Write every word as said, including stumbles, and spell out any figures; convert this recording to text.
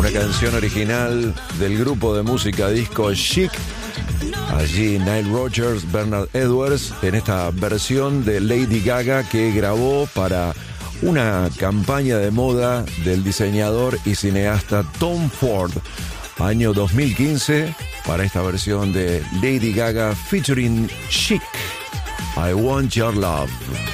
una canción original del grupo de música disco Chic. Allí Nile Rodgers, Bernard Edwards, en esta versión de Lady Gaga que grabó para una campaña de moda del diseñador y cineasta Tom Ford, año dos mil quince, para esta versión de Lady Gaga featuring Chic, I Want Your Love.